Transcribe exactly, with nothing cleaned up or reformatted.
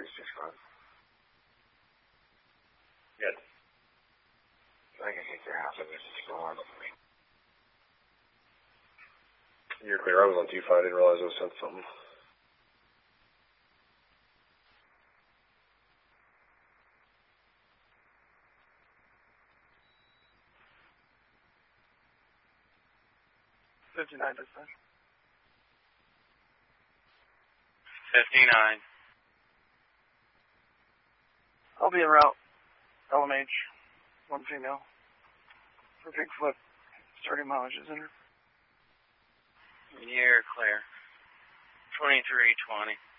three six five. Good. I can take your half of this. Go on. You're clear. I was on two five. I didn't realize I was sent something. fifty-nine percent. fifty-nine. I'll be en route. L M H. One female. For Bigfoot. thirty mileages in her. You're clear. twenty-three twenty.